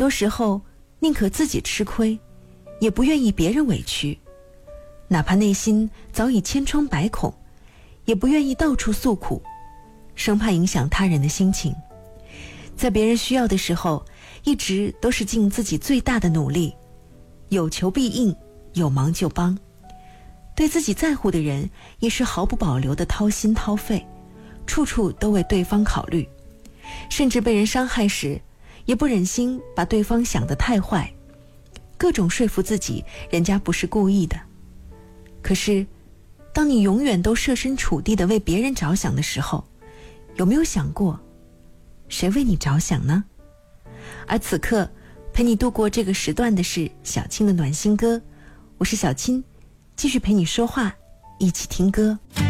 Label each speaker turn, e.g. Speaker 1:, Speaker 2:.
Speaker 1: 多时候宁可自己吃亏，也不愿意别人委屈，哪怕内心早已千疮百孔，也不愿意到处诉苦，生怕影响他人的心情。在别人需要的时候，一直都是尽自己最大的努力，有求必应，有忙就帮。对自己在乎的人，也是毫不保留地掏心掏肺，处处都为对方考虑，甚至被人伤害时，也不忍心把对方想得太坏，各种说服自己人家不是故意的。可是当你永远都设身处地地为别人着想的时候，有没有想过谁为你着想呢？而此刻陪你度过这个时段的是小青的暖心歌，我是小青，继续陪你说话，一起听歌。